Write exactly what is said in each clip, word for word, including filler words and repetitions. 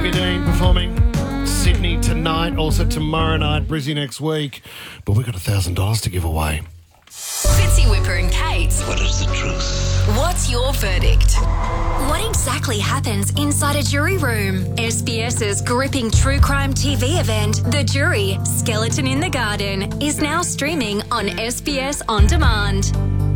Olivia Dean performing Sydney tonight, also tomorrow night, Brizzy next week. But we've got one thousand dollars to give away. Fitzy, Whipper and Kate. What is the truth? What's your verdict? What exactly happens inside a jury room? SBS's gripping true crime T V event, The Jury, Skeleton in the Garden, is now streaming on S B S On Demand.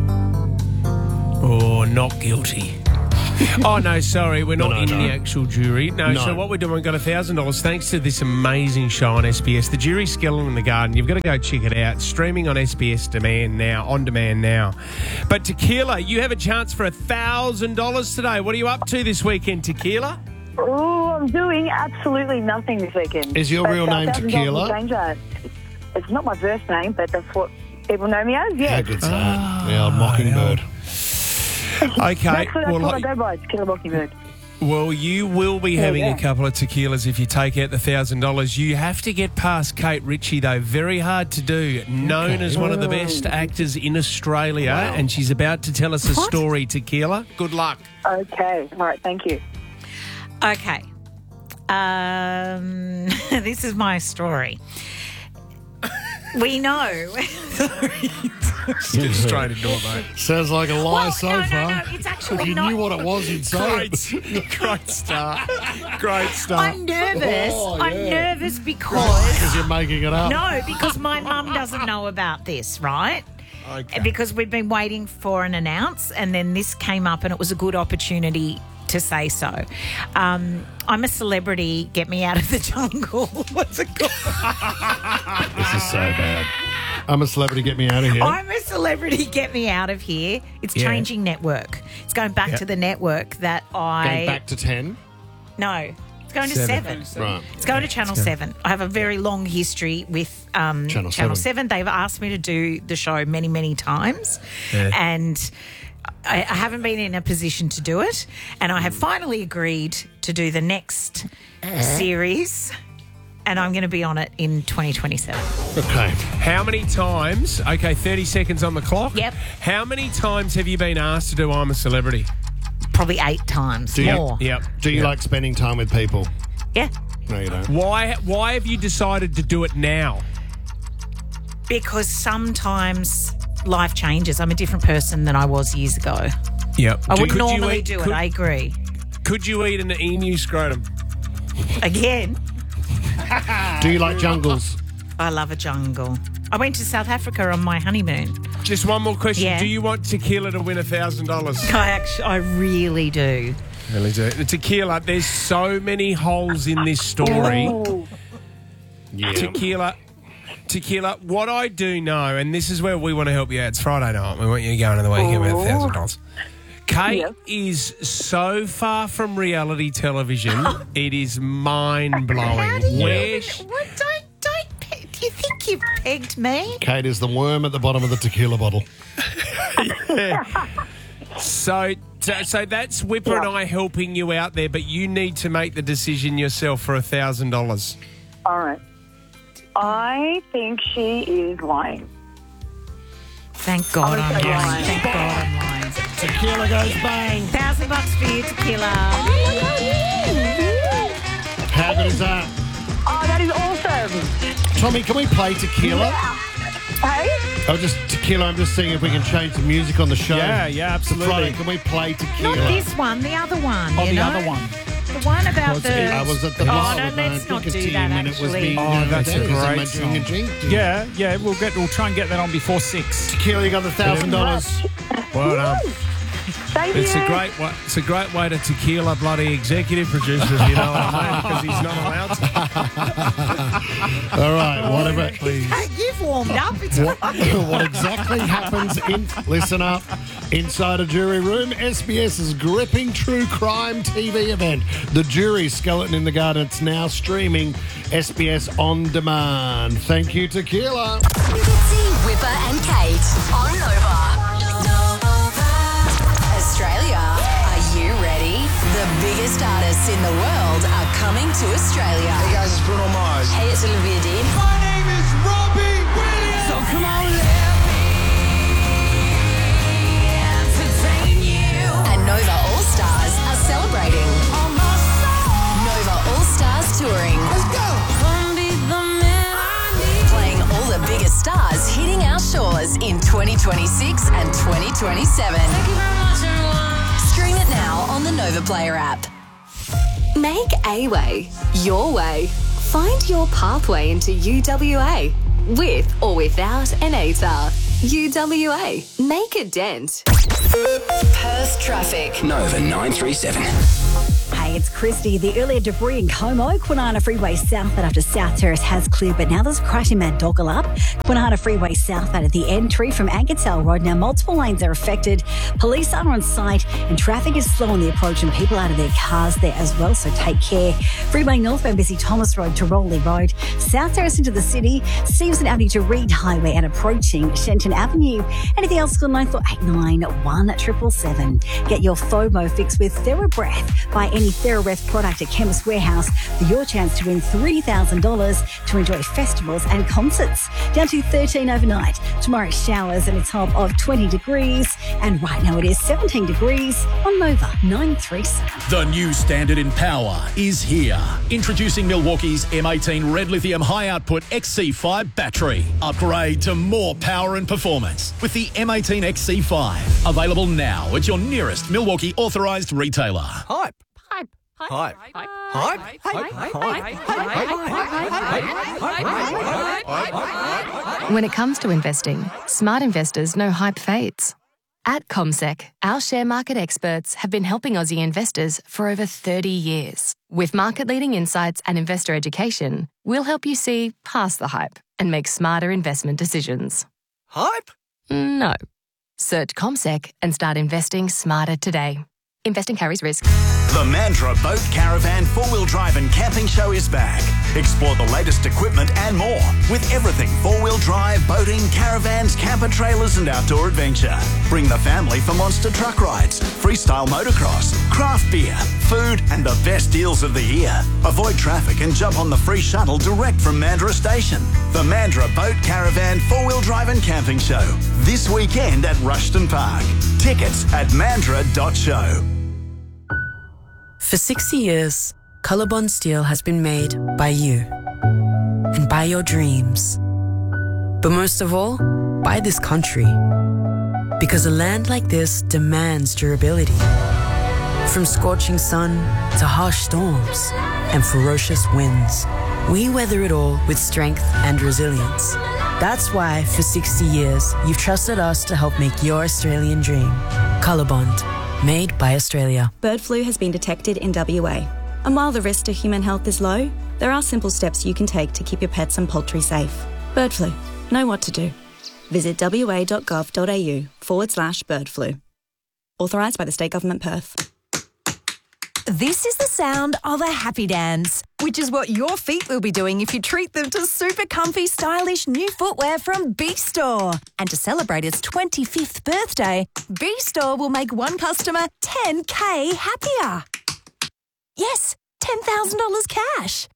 Oh, not guilty. Oh, no, sorry. We're not No, no, in no. the actual jury. No, No. so what we're doing, we've got one thousand dollars thanks to this amazing show on S B S, The Jury, Skeleton in the Garden. You've got to go check it out. Streaming on S B S Demand now, on demand now. But Tequila, you have a chance for one thousand dollars today. What are you up to this weekend, Tequila? Oh, I'm doing absolutely nothing this weekend. Is your But, real uh, name one thousand dollars Tequila? will change that. It's not my first name, but that's what people know me as. How Yeah. good's that? Yeah, Mockingbird. Okay. That's, that's well, what like- I go by. It's Killer Mockingbird. Well, you will be having yeah. a couple of tequilas if you take out the one thousand dollars. You have to get past Kate Ritchie, though. Very hard to do. Known Okay. as one of the best actors in Australia, and she's about to tell us a story, Tequila. Good luck. Okay. All right. Thank you. Okay. Um, this is my story. We know. Get straight into it, mate. Sounds like a lie Well, so no, no, far. no, it's actually If you not- knew what it was, you'd say it. Great, great start. Great start. I'm nervous. Oh, I'm yeah. nervous because... Because you're making it up. No, because my mum doesn't know about this, right? Okay. Because we've been waiting for an announce, and then this came up, and it was a good opportunity to say so. Um, I'm a celebrity. Get me out of the jungle. What's it called? This is so bad. I'm a celebrity, get me out of here. I'm a celebrity. Get me out of here. It's Yeah. changing network. It's going back Yeah. to the network that I... Going back to ten. No. It's going to Seven. seven. Right. It's going to Channel seven. I have a very long history with um, Channel Channel seven. seven. They've asked me to do the show many, many times. Yeah. And I, I haven't been in a position to do it. And I have finally agreed to do the next series. And I'm going to be on it in twenty twenty-seven. Okay. How many times, okay, thirty seconds on the clock. Yep. How many times have you been asked to do I'm a Celebrity? Probably eight times Do you- more. Yep. Do you Yep. like spending time with people? Yeah. No, you don't. Why, why have you decided to do it now? Because sometimes life changes. I'm a different person than I was years ago. Yep. I would Could you normally eat- do could, it. I agree. Could you eat an emu scrotum? Again, Do you like jungles? I love a jungle. I went to South Africa on my honeymoon. Just one more question. Yeah. Do you want Tequila to win one thousand dollars? I actually, I really do. Really do. Tequila, there's so many holes in this story. Yeah. Tequila, Tequila, what I do know, and this is where we want to help you out. It's Friday night. We want you to go into the weekend with one thousand dollars. Kate Yep. is so far from reality television, it is mind-blowing. How do you Where even, sh- what, don't, don't, pe- do you think you've pegged me? Kate is the worm at the bottom of the tequila bottle. So, so, so that's Whipper and I helping you out there, but you need to make the decision yourself for one thousand dollars. All right. I think she is lying. Thank God I'm I'm so lying. lying. Thank God I'm lying. Tequila goes bang. Thousand bucks for you, Tequila. How good is that? Oh, that is awesome. Tommy, can we play tequila? Hey? Oh, just tequila. I'm just seeing if we can change the music on the show. Yeah, yeah, So absolutely. Friday, can we play tequila? Not this one, the other one. Oh, you the know? other one. The one about the... I was at the Oh, bar no, with let's my not do team that, and it was actually. the, Oh, uh, that's a that is great mentoring a drink. Yeah, yeah, we'll get. We'll try and get that on before six. Tequila, you got the thousand dollars. Well done. Thank It's you. a great way. It's a great way to tequila bloody executive producers, you know what I mean? Because he's not allowed to. All right, whatever. Hey, you've warmed up. It's What, what exactly happens in, listen up, inside a jury room, SBS's gripping true crime T V event, The Jury, Skeleton in the Garden. It's now streaming S B S On Demand. Thank you, Tequila. Fitzy, Whipper and Kate on Nova. Australia, are you ready? The biggest artists in the world are coming to Australia. Hey guys, it's Bruno Mars. Hey, it's Olivia Dean. My name is Robbie Williams. So come on, let me entertain you. And Nova All Stars are celebrating. Nova All Stars in twenty twenty-six and twenty twenty-seven. Thank you very much, everyone. Stream it now on the Nova Player app. Make a way your way. Find your pathway into U W A with or without an A T A R. U W A. Make a dent. Perth traffic. Nova nine three seven. Hey, it's Christy. The earlier debris in Como, Kwinana Freeway southbound after South Terrace has cleared, but now there's a crash in Mount Dogalup. Kwinana Freeway southbound at the entry from Angertell Road. Now multiple lanes are affected. Police are on site and traffic is slow on the approach and people out of their cars there as well, so take care. Freeway northbound busy Thomas Road to Rowley Road. South Terrace into the city, Stevenson Avenue to Reed Highway and approaching Shenton Avenue. Anything else, call nine four eight nine, one seven seven. Get your FOMO fix with TheraBreath. Buy any TheraBreath product at Chemist Warehouse for your chance to win three thousand dollars to enjoy festivals and concerts. Down to thirteen overnight. Tomorrow showers and a top of twenty degrees. And right now it is seventeen degrees on Nova nine three seven. The new standard in power is here. Introducing Milwaukee's M eighteen Red Lithium High Output X C five battery. Upgrade to more power and performance with the M eighteen X C five. Available now at your nearest Milwaukee authorised retailer. Hype. Hype. Hype. Hype. Hype. Hype. When it comes to investing, smart investors know hype fades. At CommSec, our share market experts have been helping Aussie investors for over thirty years. With market-leading insights and investor education, we'll help you see past the hype and make smarter investment decisions. Hype? No. Search CommSec and start investing smarter today. Investing carries risk. The Mandurah Boat Caravan four-wheel drive and camping show is back. Explore the latest equipment and more with everything four-wheel drive, boating, caravans, camper trailers and outdoor adventure. Bring the family for monster truck rides, freestyle motocross, craft beer, food and the best deals of the year. Avoid traffic and jump on the free shuttle direct from Mandurah Station. The Mandurah Boat Caravan four-wheel drive and camping show. This weekend at Rushton Park. Tickets at mandurah dot show. For sixty years, Colorbond Steel has been made by you and by your dreams. But most of all, by this country. Because a land like this demands durability. From scorching sun to harsh storms and ferocious winds, we weather it all with strength and resilience. That's why, for sixty years, you've trusted us to help make your Australian dream. Colorbond. Made by Australia. Bird flu has been detected in W A. And while the risk to human health is low, there are simple steps you can take to keep your pets and poultry safe. Bird flu. Know what to do. Visit wa.gov.au forward slash bird flu. Authorised by the State Government Perth. This is the sound of a happy dance, which is what your feet will be doing if you treat them to super comfy, stylish new footwear from B-Store. And to celebrate its twenty-fifth birthday, B-Store will make one customer ten K happier. Yes, ten thousand dollars cash.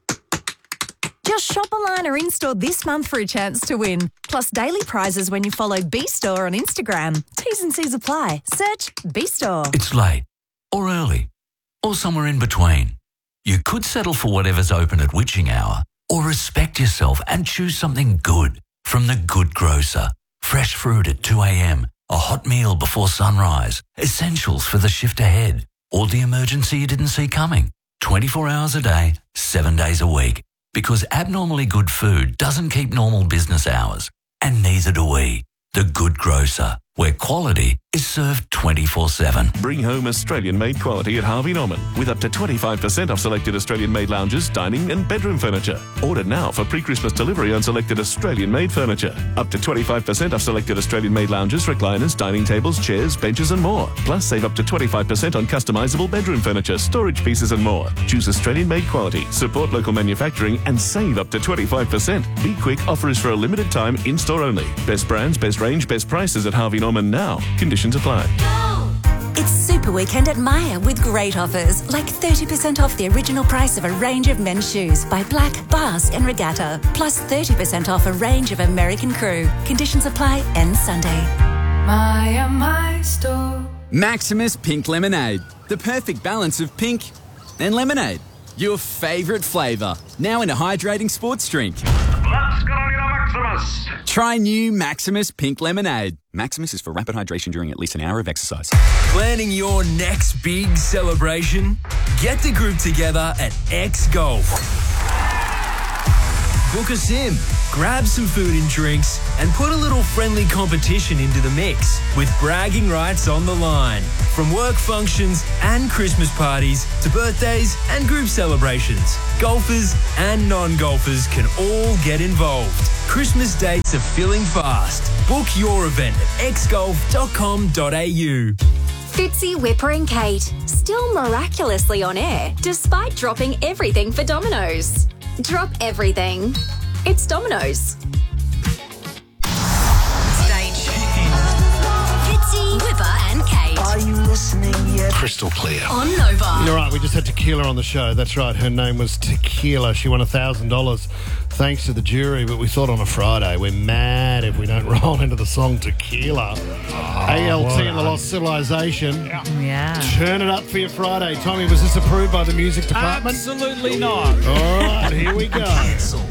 Just shop online or in-store this month for a chance to win. Plus daily prizes when you follow B-Store on Instagram. T's and C's apply. Search B-Store. It's late or early, or somewhere in between. You could settle for whatever's open at witching hour, or respect yourself and choose something good from The Good Grocer. Fresh fruit at two a.m, a hot meal before sunrise, essentials for the shift ahead, or the emergency you didn't see coming. twenty-four hours a day, seven days a week. Because abnormally good food doesn't keep normal business hours, and neither do we. The Good Grocer, where quality is served twenty-four seven. Bring home Australian-made quality at Harvey Norman with up to twenty-five percent off selected Australian-made lounges, dining and bedroom furniture. Order now for pre-Christmas delivery on selected Australian-made furniture. Up to twenty-five percent off selected Australian-made lounges, recliners, dining tables, chairs, benches and more. Plus save up to twenty-five percent on customisable bedroom furniture, storage pieces and more. Choose Australian-made quality, support local manufacturing and save up to twenty-five percent. Be quick, offer is for a limited time, in-store only. Best brands, best range, best prices at Harvey Norman now. Conditions apply. It's Super Weekend at Myer with great offers, like thirty percent off the original price of a range of men's shoes by Black, Basque and Regatta, plus thirty percent off a range of American Crew. Conditions apply end Sunday. Myer, my store. Maximus Pink Lemonade, the perfect balance of pink and lemonade. Your favourite flavour, now in a hydrating sports drink. Let's go, Maximus. Yes. Try new Maximus Pink Lemonade. Maximus is for rapid hydration during at least an hour of exercise. Planning your next big celebration? Get the group together at X Golf. Book a sim, grab some food and drinks, and put a little friendly competition into the mix with bragging rights on the line. From work functions and Christmas parties to birthdays and group celebrations, golfers and non-golfers can all get involved. Christmas dates are filling fast. Book your event at x golf dot com dot a u. Fitzy, Whipper and Kate, still miraculously on air despite dropping everything for Domino's. Drop everything. It's Domino's. Stay tuned. Fitzy, Whipper and Kate. Are you listening yet? Crystal clear. On Nova. You're right, we just had Tequila on the show. That's right, her name was Tequila. She won one thousand dollars thanks to the jury, but we thought on a Friday, we're mad if we don't roll into the song Tequila. Oh, A L T and the Lost Civilization. Yeah. Turn it up for your Friday. Tommy, was this approved by the music department? Absolutely not. All right, here we go.